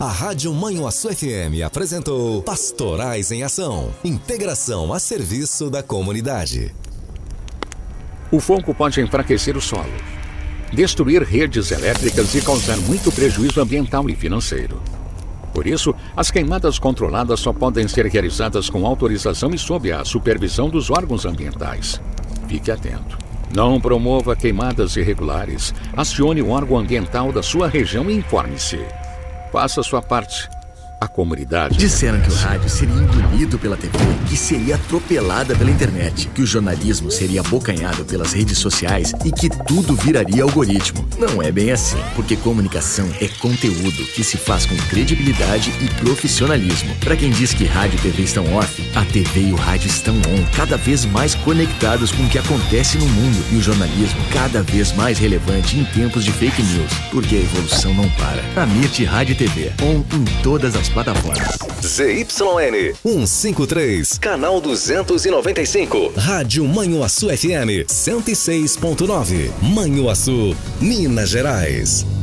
A Rádio Manhuaçu FM apresentou Pastorais em Ação. Integração a serviço da comunidade. O fogo pode enfraquecer o solo, destruir redes elétricas e causar muito prejuízo ambiental e financeiro. Por isso, as queimadas controladas só podem ser realizadas com autorização e sob a supervisão dos órgãos ambientais. Fique atento. Não promova queimadas irregulares. Acione o órgão ambiental da sua região e informe-se. Faça a sua parte. A comunidade... Disseram que o rádio seria engolido pela TV, que seria atropelada pela internet, que o jornalismo seria abocanhado pelas redes sociais e que tudo viraria algoritmo. Não é bem assim, porque comunicação é conteúdo que se faz com credibilidade e profissionalismo. Para quem diz que rádio e TV estão off, a TV e o rádio estão on, cada vez mais conectados com o que acontece no mundo, e o jornalismo cada vez mais relevante em tempos de fake news, porque a evolução não para. A Mirte Rádio e TV, on em todas as plataformas. ZYN 153, canal 295. Rádio Manhuaçu FM 106.9. Manhuaçu, Minas Gerais.